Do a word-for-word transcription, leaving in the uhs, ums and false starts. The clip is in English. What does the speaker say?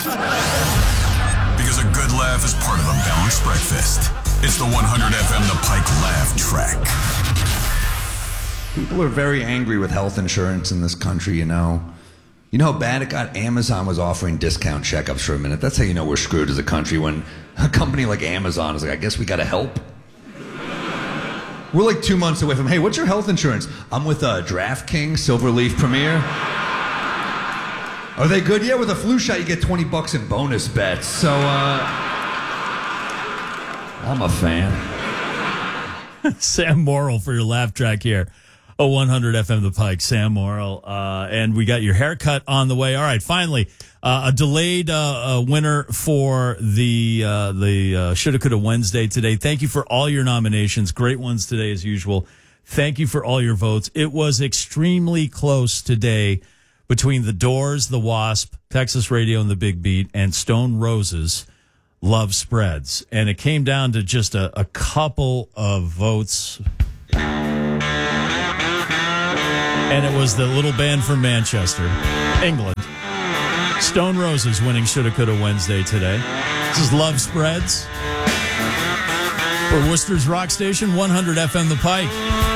Because a good laugh is part of a balanced breakfast. It's the one hundred F M The Pike Laugh Track. People are very angry with health insurance in this country, you know. You know how bad it got? Amazon was offering discount checkups for a minute. That's how you know we're screwed as a country, when a company like Amazon is like, I guess we got to help. We're like two months away from, hey, what's your health insurance? I'm with uh, DraftKings, Silverleaf Premier. Are they good? Yeah, with a flu shot, you get twenty bucks in bonus bets. So, uh, I'm a fan. Sam Morrill for your laugh track here. Oh, one hundred F M The Pike, Sam Morrill. Uh, and we got your haircut on the way. All right, finally, uh, a delayed uh, uh, winner for the uh, the uh, Shoulda Coulda Wednesday today. Thank you for all your nominations. Great ones today, as usual. Thank you for all your votes. It was extremely close today between The Doors, The Wasp, Texas Radio and The Big Beat, and Stone Roses, Love Spreads. And it came down to just a, a couple of votes. And it was the little band from Manchester, England. Stone Roses winning Shoulda Coulda Wednesday today. This is Love Spreads for Worcester's Rock Station, one hundred F M The Pike.